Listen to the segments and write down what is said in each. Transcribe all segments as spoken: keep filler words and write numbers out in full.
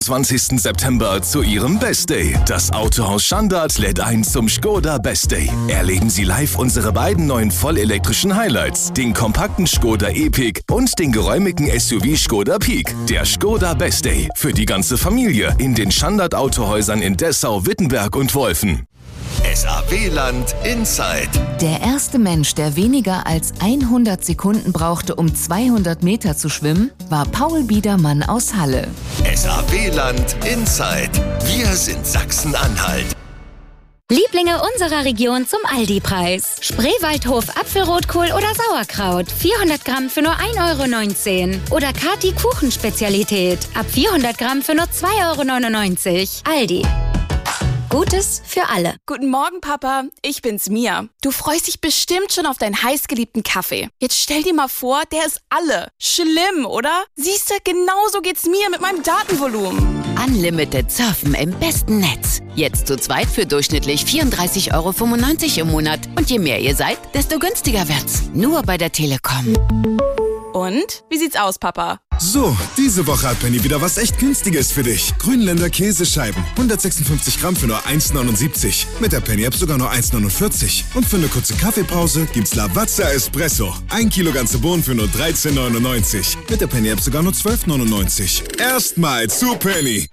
zwanzigsten September zu ihrem Best Day. Das Autohaus Standard lädt ein zum Škoda Best Day. Erleben Sie live unsere beiden neuen vollelektrischen Highlights, den kompakten Škoda Epiq und den geräumigen S U V Škoda Peak. Der Škoda Best Day für die ganze Familie in den Standard Autohäusern in Dessau, Wittenberg und Wolfen. S A W-Land Inside. Der erste Mensch, der weniger als hundert Sekunden brauchte, um zweihundert Meter zu schwimmen, war Paul Biedermann aus Halle. S A W-Land Inside. Wir sind Sachsen-Anhalt. Lieblinge unserer Region zum Aldi-Preis. Spreewaldhof Apfelrotkohl oder Sauerkraut. vierhundert Gramm für nur ein Euro neunzehn. Oder Kati Kuchenspezialität. Ab vierhundert Gramm für nur zwei Euro neunundneunzig. Aldi. Gutes für alle. Guten Morgen, Papa. Ich bin's, Mia. Du freust dich bestimmt schon auf deinen heißgeliebten Kaffee. Jetzt stell dir mal vor, der ist alle. Schlimm, oder? Siehste, genauso geht's mir mit meinem Datenvolumen. Unlimited Surfen im besten Netz. Jetzt zu zweit für durchschnittlich vierunddreißig Euro fünfundneunzig im Monat. Und je mehr ihr seid, desto günstiger wird's. Nur bei der Telekom. Und? Wie sieht's aus, Papa? So, diese Woche hat Penny wieder was echt Günstiges für dich. Grünländer Käsescheiben. hundertsechsundfünfzig Gramm für nur eins neunundsiebzig. Mit der Penny-App sogar nur eins neunundvierzig. Und für eine kurze Kaffeepause gibt's Lavazza Espresso. Ein Kilo ganze Bohnen für nur dreizehn neunundneunzig. Mit der Penny-App sogar nur zwölf neunundneunzig. Erstmal zu Penny.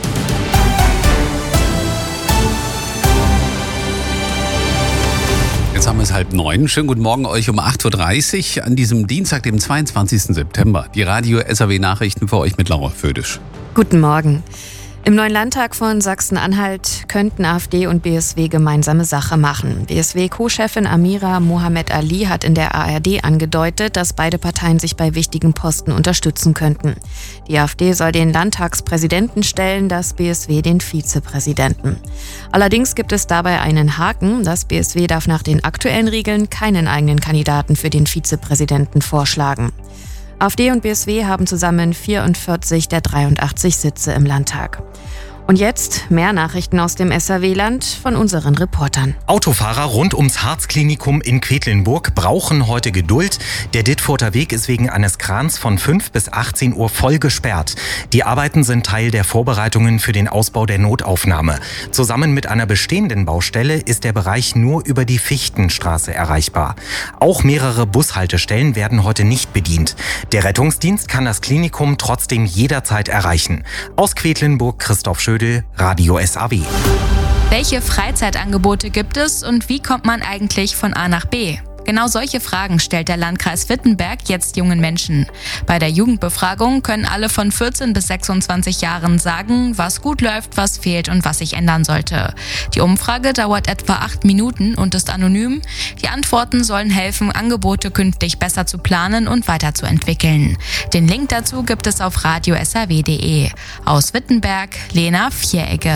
Jetzt haben wir es halb neun. Schönen guten Morgen euch um acht Uhr dreißig an diesem Dienstag, dem zweiundzwanzigsten September. Die Radio-S A W-Nachrichten für euch mit Laura Födisch. Guten Morgen. Im neuen Landtag von Sachsen-Anhalt könnten AfD und B S W gemeinsame Sache machen. B S W-Co-Chefin Amira Mohamed Ali hat in der A R D angedeutet, dass beide Parteien sich bei wichtigen Posten unterstützen könnten. Die AfD soll den Landtagspräsidenten stellen, das B S W den Vizepräsidenten. Allerdings gibt es dabei einen Haken. Das B S W darf nach den aktuellen Regeln keinen eigenen Kandidaten für den Vizepräsidenten vorschlagen. AfD und B S W haben zusammen vierundvierzig der dreiundachtzig Sitze im Landtag. Und jetzt mehr Nachrichten aus dem S A W-Land von unseren Reportern. Autofahrer rund ums Harzklinikum in Quedlinburg brauchen heute Geduld. Der Dittfurter Weg ist wegen eines Krans von fünf bis achtzehn Uhr voll gesperrt. Die Arbeiten sind Teil der Vorbereitungen für den Ausbau der Notaufnahme. Zusammen mit einer bestehenden Baustelle ist der Bereich nur über die Fichtenstraße erreichbar. Auch mehrere Bushaltestellen werden heute nicht bedient. Der Rettungsdienst kann das Klinikum trotzdem jederzeit erreichen. Aus Quedlinburg Christoph Schödel, Radio S A W. Welche Freizeitangebote gibt es und wie kommt man eigentlich von A nach B? Genau solche Fragen stellt der Landkreis Wittenberg jetzt jungen Menschen. Bei der Jugendbefragung können alle von vierzehn bis sechsundzwanzig Jahren sagen, was gut läuft, was fehlt und was sich ändern sollte. Die Umfrage dauert etwa acht Minuten und ist anonym. Die Antworten sollen helfen, Angebote künftig besser zu planen und weiterzuentwickeln. Den Link dazu gibt es auf radio s a w punkt d e. Aus Wittenberg, Lena Vieregge.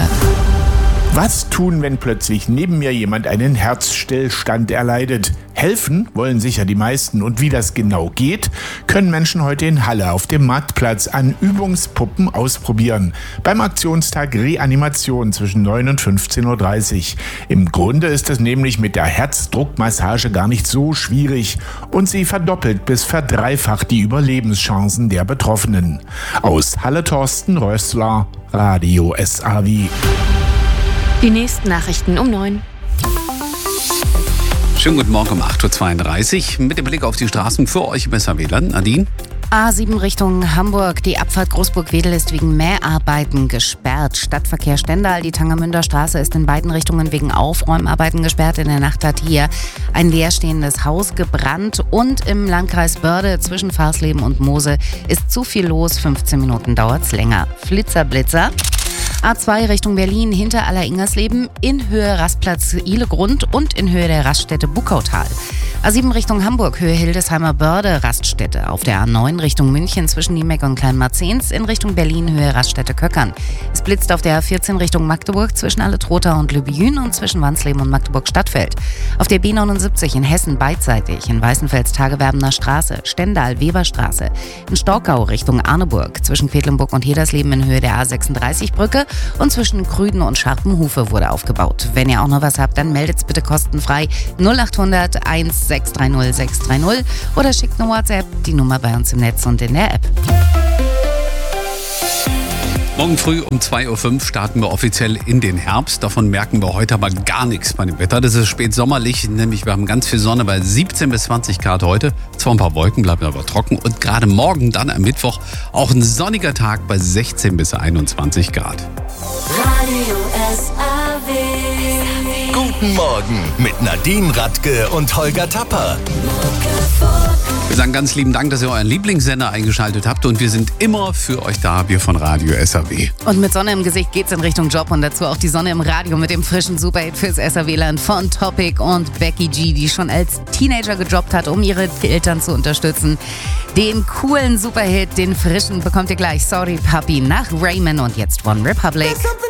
Was tun, wenn plötzlich neben mir jemand einen Herzstillstand erleidet? Helfen wollen sicher die meisten. Und wie das genau geht, können Menschen heute in Halle auf dem Marktplatz an Übungspuppen ausprobieren. Beim Aktionstag Reanimation zwischen neun und fünfzehn Uhr dreißig. Im Grunde ist es nämlich mit der Herzdruckmassage gar nicht so schwierig. Und sie verdoppelt bis verdreifacht die Überlebenschancen der Betroffenen. Aus Halle Thorsten Rössler, Radio S A W. Die nächsten Nachrichten um neun. Schönen guten Morgen um acht Uhr zweiunddreißig. Mit dem Blick auf die Straßen für euch im S A W-Land. Nadine? A sieben Richtung Hamburg. Die Abfahrt Großburg-Wedel ist wegen Mäharbeiten gesperrt. Stadtverkehr Stendal. Die Tangermünder Straße ist in beiden Richtungen wegen Aufräumarbeiten gesperrt. In der Nacht hat hier ein leerstehendes Haus gebrannt. Und im Landkreis Börde zwischen Farsleben und Mose ist zu viel los. fünfzehn Minuten dauert's länger. Flitzer, Blitzer. A zwei Richtung Berlin hinter Alleringersleben, in Höhe Rastplatz Ihlegrund und in Höhe der Raststätte Buckautal. A sieben Richtung Hamburg, Höhe Hildesheimer Börde, Raststätte. Auf der A neun Richtung München zwischen Niemeck und Kleinmarzens, in Richtung Berlin, Höhe Raststätte Köckern. Es blitzt auf der A vierzehn Richtung Magdeburg zwischen Alle-Trotha und Lübejün und zwischen Wansleben und Magdeburg-Stadtfeld. Auf der B neunundsiebzig in Hessen beidseitig, in Weißenfels Tagewerbener Straße, Stendal, Weberstraße. In Storkau Richtung Arneburg zwischen Quedlinburg und Hedersleben in Höhe der A sechsunddreißig Brücke und zwischen Krüden und Scharpenhufe wurde aufgebaut. Wenn ihr auch noch was habt, dann meldet's bitte kostenfrei null acht hundert eins sechs drei null sechs drei null oder schickt eine WhatsApp, die Nummer bei uns im Netz und in der App. Morgen früh um zwei Uhr fünf starten wir offiziell in den Herbst. Davon merken wir heute aber gar nichts bei dem Wetter. Das ist spätsommerlich, nämlich wir haben ganz viel Sonne bei siebzehn bis zwanzig Grad heute. Zwar ein paar Wolken, bleiben aber trocken. Und gerade morgen, dann am Mittwoch, auch ein sonniger Tag bei sechzehn bis einundzwanzig Grad. Radio S A W. Guten Morgen mit Nadine Radke und Holger Tapper. Wir sagen ganz lieben Dank, dass ihr euren Lieblingssender eingeschaltet habt und wir sind immer für euch da, wir von Radio S A W. Und mit Sonne im Gesicht geht's in Richtung Job und dazu auch die Sonne im Radio mit dem frischen Superhit fürs S A W-Land von Topic und Becky G, die schon als Teenager gejobbt hat, um ihre Eltern zu unterstützen. Den coolen Superhit, den frischen, bekommt ihr gleich. Sorry Papi nach Raymond und jetzt One Republic.